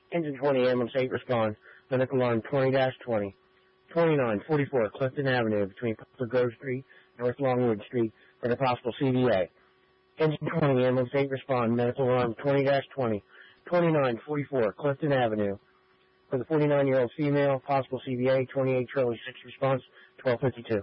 Engine 20 ambulance 8 respond. Medical alarm 20-20. 2944 Clifton Avenue between Poplar Grove Street and North Longwood Street for the possible CVA. Engine 20 ambulance 8 respond. Medical alarm 20-20. 2944 Clifton Avenue for the 49-year-old female, possible CVA. 28 Charlie 6 response 1252.